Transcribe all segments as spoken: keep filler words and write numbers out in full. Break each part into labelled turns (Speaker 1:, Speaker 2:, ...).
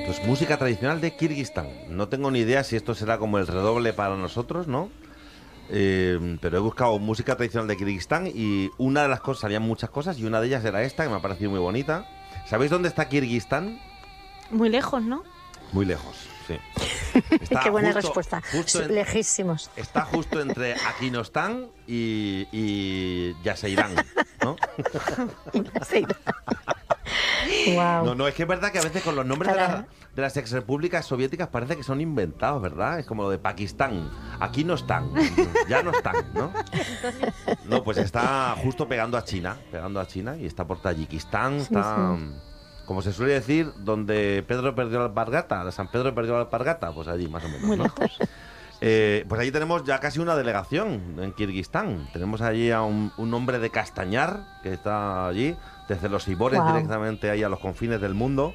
Speaker 1: Esto es música tradicional de Kirguistán. No tengo ni idea si esto será como el redoble para nosotros, ¿no? Eh, pero he buscado música tradicional de Kirguistán y una de las cosas, salían muchas cosas y una de ellas era esta, que me ha parecido muy bonita. ¿Sabéis dónde está Kirguistán?
Speaker 2: Muy lejos, ¿no?
Speaker 1: Muy lejos, sí. Está
Speaker 3: Qué buena
Speaker 1: justo,
Speaker 3: respuesta.
Speaker 1: Justo en,
Speaker 3: Lejísimos.
Speaker 1: Está justo entre Aquinostán y, y Yaseirán, ¿no?
Speaker 3: Wow.
Speaker 1: No, no, es que es verdad que a veces con los nombres de, la, de las exrepúblicas soviéticas parece que son inventados, ¿verdad? Es como lo de Pakistán. Aquí no están, ya no están, ¿no? No, pues está justo pegando a China, pegando a China y está por Tayikistán, está... Sí, sí. Como se suele decir, donde Pedro perdió la alpargata, San Pedro perdió la alpargata, pues allí más o menos,
Speaker 2: muy
Speaker 1: ¿no?
Speaker 2: lejos.
Speaker 1: Eh, pues allí tenemos ya casi una delegación en Kirguistán. Tenemos allí a un, un hombre de Castañar que está allí, desde los Ibores wow. directamente ahí a los confines del mundo.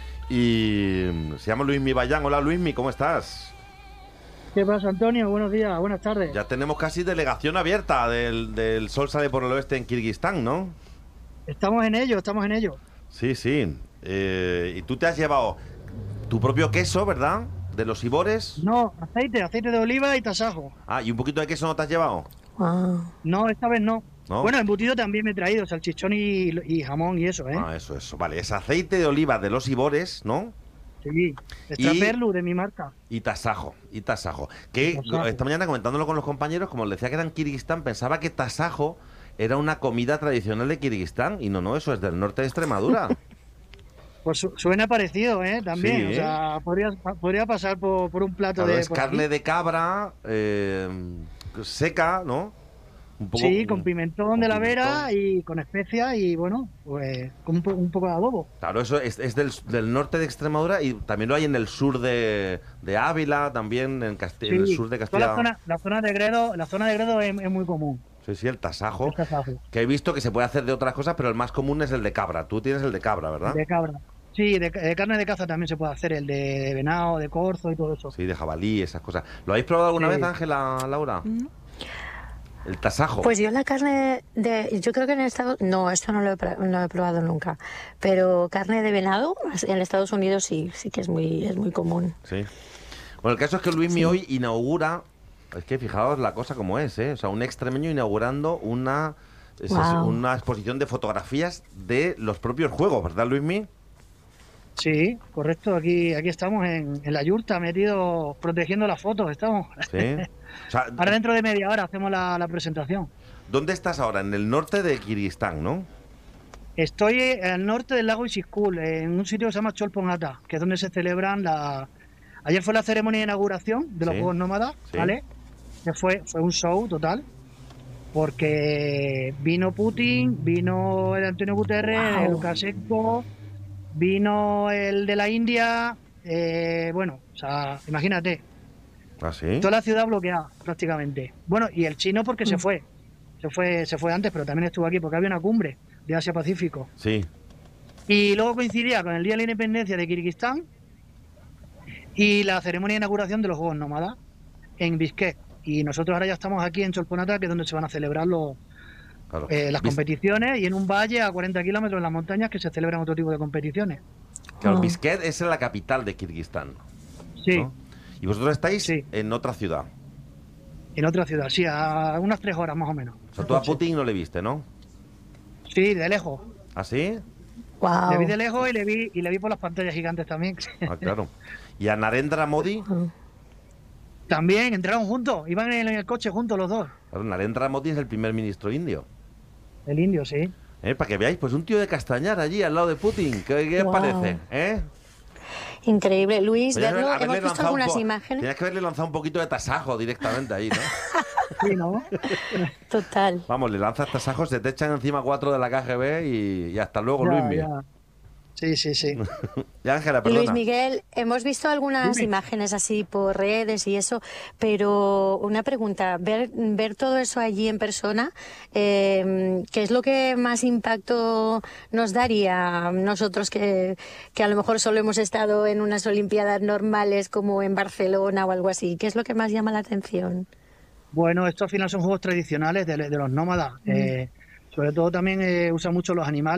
Speaker 1: Y se llama Luismi Bayán. Hola Luismi, ¿cómo estás?
Speaker 4: ¿Qué pasa, Antonio? Buenos días, buenas tardes.
Speaker 1: Ya tenemos casi delegación abierta del, del Sol Sale por el Oeste en Kirguistán, ¿no?
Speaker 4: Estamos en ello, estamos en ello.
Speaker 1: Sí, sí. Eh, y tú te has llevado tu propio queso, ¿verdad? De los Ibores.
Speaker 4: No, aceite, aceite de oliva y tasajo.
Speaker 1: Ah, ¿y un poquito de queso no te has llevado?
Speaker 3: Wow.
Speaker 4: No, esta vez no.
Speaker 1: ¿No?
Speaker 4: Bueno, embutido también me he traído, salchichón y, y jamón y eso, ¿eh?
Speaker 1: Ah, eso, eso. Vale, es aceite de oliva de los Ibores, ¿no?
Speaker 4: Sí, Extraperlu de mi marca.
Speaker 1: Y tasajo, y tasajo. Que tasajo. Esta mañana comentándolo con los compañeros, como les decía que era en Kirguistán, pensaba que tasajo era una comida tradicional de Kirguistán. Y no, no, eso es del norte de Extremadura.
Speaker 4: Pues su suena parecido, ¿eh? También, sí, o sea, podría, podría pasar por, por un plato
Speaker 1: claro,
Speaker 4: de...
Speaker 1: es carne aquí. de cabra, eh, seca, ¿no?
Speaker 4: Un poco, sí, con pimentón con de la pimentón. Vera y con especias y, bueno, pues con un, po un poco de adobo.
Speaker 1: Claro, eso es, es del, del norte de Extremadura y también lo hay en el sur de, de Ávila, también en, Castilla, sí, en el sur de Castilla.
Speaker 4: La zona, la zona de Gredo, la zona de Gredo es, es muy común.
Speaker 1: Sí, sí, el tasajo,
Speaker 4: el tasajo.
Speaker 1: Que he visto que se puede hacer de otras cosas, pero el más común es el de cabra. Tú tienes el de cabra, ¿verdad?
Speaker 4: De cabra. Sí, de, de carne de caza también se puede hacer, el de, de venado, de corzo y todo eso.
Speaker 1: Sí, de jabalí, esas cosas. ¿Lo habéis probado alguna sí. vez, Ángela, Laura? Mm. El tasajo.
Speaker 3: Pues yo la carne de... Yo creo que en Estados... No, esto no lo, he, no lo he probado nunca. Pero carne de venado, en Estados Unidos sí, sí que es muy, es muy común.
Speaker 1: Sí. Bueno, el caso es que Luismi
Speaker 3: sí.
Speaker 1: hoy inaugura... Es que fijaos la cosa como es, ¿eh? O sea, un extremeño inaugurando una, wow. una exposición de fotografías de los propios juegos, ¿verdad, Luismi?
Speaker 4: Sí, correcto. Aquí aquí estamos en, en la yurta, metidos, protegiendo las fotos, estamos.
Speaker 1: Sí. O sea,
Speaker 4: ahora dentro de media hora hacemos la, la presentación.
Speaker 1: ¿Dónde estás ahora? En el norte de Kirguistán, ¿no?
Speaker 4: Estoy al norte del lago Isiskul, en un sitio que se llama Cholpongata, que es donde se celebran la... Ayer fue la ceremonia de inauguración de los sí. Juegos Nómadas, sí. ¿vale? Que fue, fue un show total, porque vino Putin, vino el Antonio Guterres, wow. el Lukashenko, vino el de la India, eh, bueno, o sea, imagínate.
Speaker 1: ¿Ah, sí?
Speaker 4: Toda la ciudad bloqueada, prácticamente. Bueno, y el chino porque mm. se fue, se fue se fue antes, pero también estuvo aquí porque había una cumbre de Asia-Pacífico.
Speaker 1: Sí.
Speaker 4: Y luego coincidía con el Día de la Independencia de Kirguistán y la ceremonia de inauguración de los Juegos Nómadas en Bishkek. Y nosotros ahora ya estamos aquí en Cholpongata, que es donde se van a celebrar los... Claro. Eh, las competiciones y en un valle a cuarenta kilómetros en las montañas que se celebran otro tipo de competiciones.
Speaker 1: Claro, oh. Bishkek es la capital de Kirguistán.
Speaker 4: Sí.
Speaker 1: ¿No? ¿Y vosotros estáis
Speaker 4: sí.
Speaker 1: en otra ciudad?
Speaker 4: En otra ciudad, sí, a unas tres horas más o menos.
Speaker 1: O sea, tú a Putin no le viste, ¿no?
Speaker 4: Sí, de lejos.
Speaker 1: ¿Ah, sí?
Speaker 3: Wow.
Speaker 4: Le vi de lejos y le vi, y le vi por las pantallas gigantes también.
Speaker 1: Ah, claro. ¿Y a Narendra Modi?
Speaker 4: También, entraron juntos, iban en el coche juntos los dos.
Speaker 1: Claro, Narendra Modi es el primer ministro indio.
Speaker 4: El indio, sí.
Speaker 1: ¿Eh? Para que veáis, pues un tío de Castañar allí al lado de Putin. ¿Qué, qué wow. os parece? ¿Eh?
Speaker 3: Increíble. Luis, verlo, hemos visto algunas imágenes.
Speaker 1: Tenías que haberle lanzado un poquito de tasajo directamente ahí, ¿no?
Speaker 4: Sí, ¿no?
Speaker 3: Total.
Speaker 1: Vamos, le lanzas tasajos, se te echan encima cuatro de la K G B y, y hasta luego, Luismi.
Speaker 4: Sí, sí, sí.
Speaker 1: Ya, Ángela, perdona.
Speaker 3: Luis Miguel, hemos visto algunas Dime. imágenes así por redes y eso, pero una pregunta, ver, ver todo eso allí en persona, eh, ¿qué es lo que más impacto nos daría a nosotros que, que a lo mejor solo hemos estado en unas Olimpiadas normales como en Barcelona o algo así? ¿Qué es lo que más llama la atención?
Speaker 4: Bueno, estos al final son juegos tradicionales de, de los nómadas. Mm. Eh, sobre todo también eh, usan mucho los animales.